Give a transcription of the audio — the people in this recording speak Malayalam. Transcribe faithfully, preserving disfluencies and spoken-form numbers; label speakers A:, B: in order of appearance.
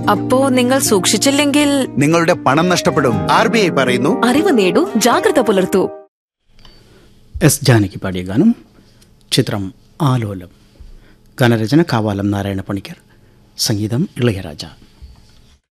A: അപ്പോ നിങ്ങൾ സൂക്ഷിച്ചില്ലെങ്കിൽ
B: നിങ്ങളുടെ പണം നഷ്ടപ്പെടും. ആർ ബി ഐ പറയുന്നു,
A: അറിവ് നേടൂ, ജാഗ്രത പുലർത്തൂ.
C: എസ് ജാനകി പാടിയ ഗാനം. ചിത്രം ആലോലം. ഗാനരചന കാവാലം നാരായണ പണിക്കർ. സംഗീതം ഇളയരാജ.